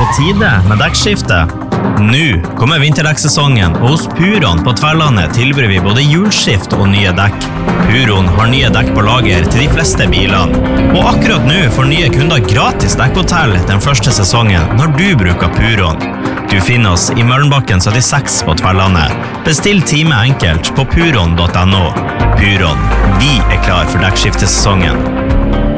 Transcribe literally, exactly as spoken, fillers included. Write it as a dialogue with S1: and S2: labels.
S1: på tide med dekkskifte. Nå kommer vinterdekkssesongen, og hos Puron på Tverlandet tilbyr vi både hjulskift og nye dekk. Puron har nye dekk på lager til de fleste bilene. Og akkurat nå får nye kunder gratis dekkhotell den første sesongen når du bruker Puron. Du finner oss i Møllenbakken syttiseks på Tverlandet. Bestill time enkelt på puron punktum no. Puron, vi er klar for dekkskiftesesongen.